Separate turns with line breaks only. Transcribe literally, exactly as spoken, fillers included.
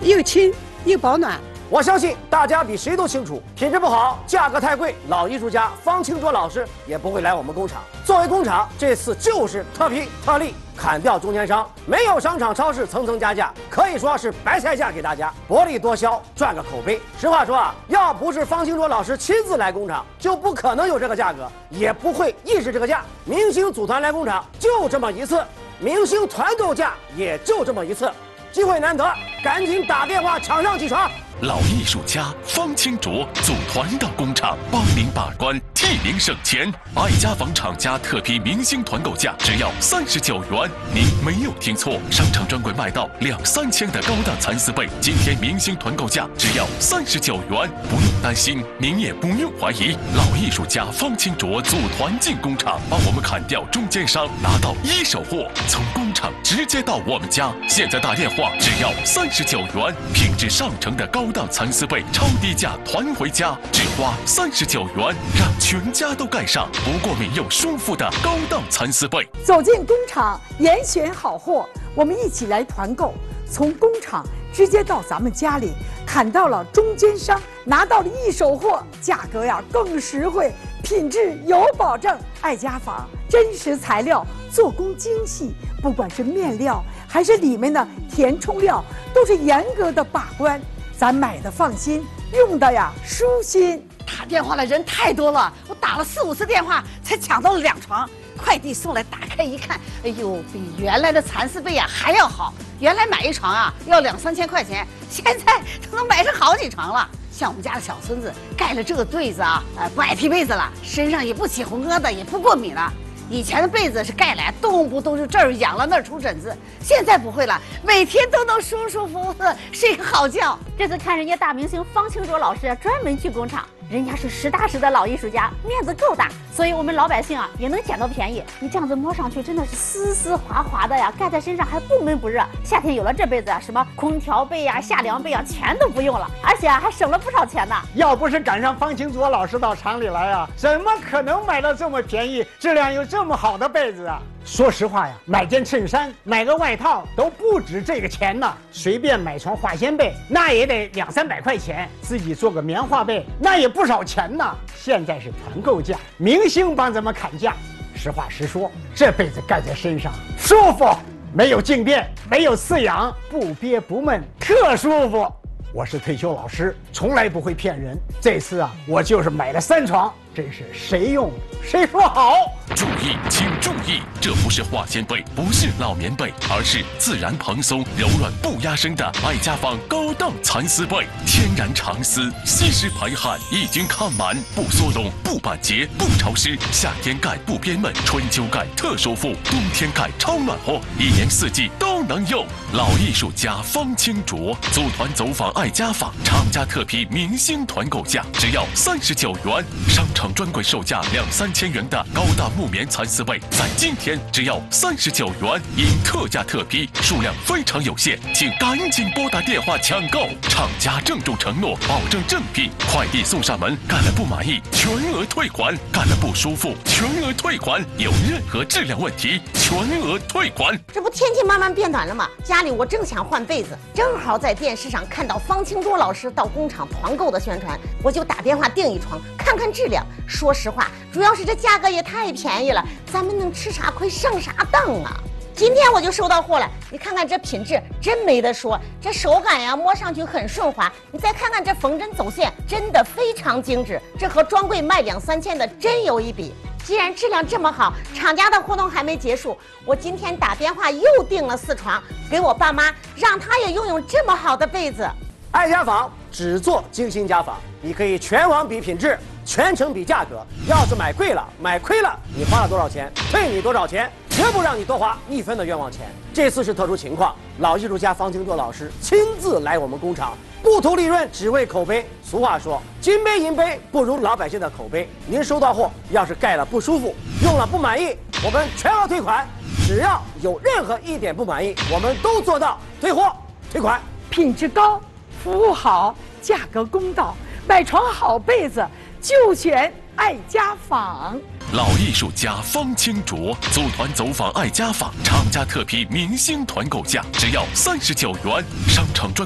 又轻又保暖。
我相信大家比谁都清楚，品质不好，价格太贵，老艺术家方清卓老师也不会来我们工厂。作为工厂，这次就是特批特例，砍掉中间商，没有商场超市层层加价，可以说是白菜价给大家，薄利多销，赚个口碑。实话说啊，要不是方清卓老师亲自来工厂，就不可能有这个价格，也不会意识这个价。明星组团来工厂就这么一次，明星团购价也就这么一次，机会难得，赶紧打电话抢上几床。
老艺术家方清卓组团到工厂，帮您把关，替您省钱。爱家纺厂家特批明星团购价只要三十九元，您没有听错，商场专柜卖到两三千的高档蚕丝被，今天明星团购价只要三十九元，不用担心，您也不用怀疑。老艺术家方清卓组团进工厂，帮我们砍掉中间商，拿到一手货，从工厂直接到我们家。现在打电话只要三十九元，品质上乘的高。高档蚕丝被超低价团回家，只花三十九元，让全家都盖上不过敏又舒服的高档蚕丝被。
走进工厂，严选好货，我们一起来团购，从工厂直接到咱们家里，砍到了中间商，拿到了一手货，价格呀更实惠，品质有保证。爱家纺真实材料，做工精细，不管是面料还是里面的填充料，都是严格的把关。咱买的放心，用的呀舒心。
打电话的人太多了，我打了四五次电话才抢到了两床。快递送来，打开一看，哎呦，比原来的蚕丝被呀还要好。原来买一床啊要两三千块钱，现在都能买上好几床了。像我们家的小孙子盖了这个被子啊，呃，不爱踢被子了，身上也不起红疙瘩，也不过敏了。以前的被子是盖来动不动就这儿痒了那儿出疹子，现在不会了，每天都能舒舒服服的睡个好觉。
这次看人家大明星方清卓老师专门去工厂，人家是实打实的老艺术家，面子够大，所以我们老百姓啊也能捡到便宜。你这样子摸上去真的是丝丝滑滑的呀，盖在身上还不闷不热。夏天有了这被子啊，什么空调被呀、夏凉被啊，全都不用了，而且啊还省了不少钱呢。
要不是赶上方清卓老师到厂里来啊，怎么可能买到这么便宜、质量又这么好的被子啊？说实话呀，买件衬衫、买个外套都不止这个钱呢。随便买床化纤被，那也得两三百块钱；自己做个棉花被，那也不少钱呢。现在是团购价，明星帮咱们砍价。实话实说，这被子盖在身上舒服，没有静电，没有刺痒，不憋不闷，特舒服。我是退休老师，从来不会骗人。这次啊，我就是买了三床，真是谁用谁说好。
注意，请注意，这不是化纤被，不是老棉被，而是自然蓬松、柔软不压身的爱家纺高档蚕丝被，天然长丝，吸湿排汗，一经看满，不缩拢，不板结，不潮湿。夏天盖不憋闷，春秋盖特舒服，冬天盖超暖和，一年四季都能用。老艺术家方清卓组团走访爱家纺，厂家特批明星团购价只要三十九元，商场专柜售价两三千元的高档木棉蚕丝被，在今天只要三十九元，因特价特批，数量非常有限，请赶紧拨打电话抢购。厂家郑重承诺，保证正品，快递送上门，干了不满意全额退款，干了不舒服全额退款，有任何质量问题全额退款。
这不天气慢慢变暖了吗？家里我正想换被子，正好在电视上看到方清卓老师到工厂团购的宣传，我就打电话订一床，看看质量。说实话，主要是这价格也太便宜了，咱们能吃啥亏上啥当啊！今天我就收到货了，你看看这品质真没得说，这手感呀摸上去很顺滑，你再看看这缝针走线，真的非常精致，这和专柜卖两三千的真有一比。既然质量这么好，厂家的活动还没结束，我今天打电话又订了四床，给我爸妈，让他也拥有这么好的被子。
爱家纺只做精心家纺，你可以全网比品质，全程比价格。要是买贵了、买亏了，你花了多少钱，退你多少钱，绝不让你多花一分的冤枉钱。这次是特殊情况，老艺术家方清卓老师亲自来我们工厂，不图利润，只为口碑。俗话说，金杯银杯不如老百姓的口碑。您收到货，要是盖了不舒服，用了不满意，我们全额退款。只要有任何一点不满意，我们都做到退货退款。
品质高，服务好，价格公道，买床好被子就选爱家纺。
老艺术家方清卓组团走访爱家纺，厂家特批明星团购价只要三十九元，商场专